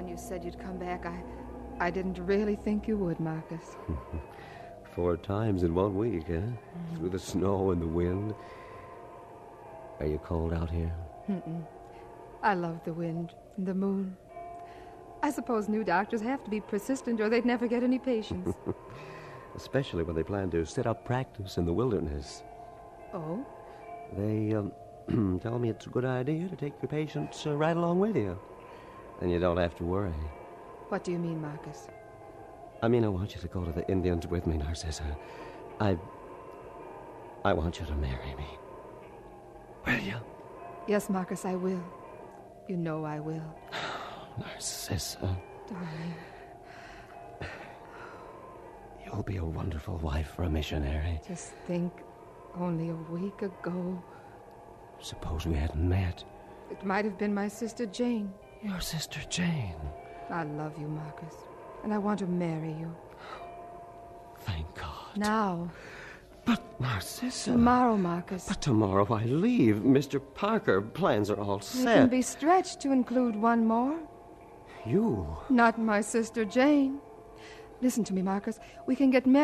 when you said you'd come back. I didn't really think you would, Marcus. 4 times in 1 week, eh? Through the snow and the wind. Are you cold out here? I love the wind and the moon. I suppose new doctors have to be persistent or they'd never get any patients. Especially when they plan to set up practice in the wilderness. Oh? They tell me it's a good idea to take your patients right along with you. And you don't have to worry. What do you mean, Marcus? I mean, I want you to go to the Indians with me, Narcissa. I want you to marry me. Will you? Yes, Marcus, I will. You know I will. Narcissa. Darling. You'll be a wonderful wife for a missionary. Just think, only a week ago. Suppose we hadn't met. It might have been my sister Jane. Your sister Jane. I love you, Marcus, and I want to marry you. Thank God. Now. But, Narcissa... Tomorrow, Marcus. But tomorrow I leave. Mr. Parker, plans are all set. They can be stretched to include one more. You? Not my sister Jane. Listen to me, Marcus. We can get married